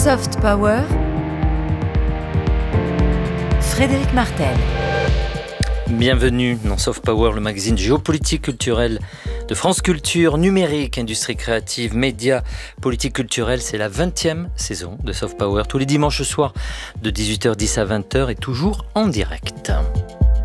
Soft Power, Frédéric Martel. Bienvenue dans Soft Power, le magazine géopolitique culturel de France Culture, numérique, industrie créative, médias, politique culturelle. C'est la 20e saison de Soft Power, tous les dimanches soirs de 18h10 à 20h et toujours en direct.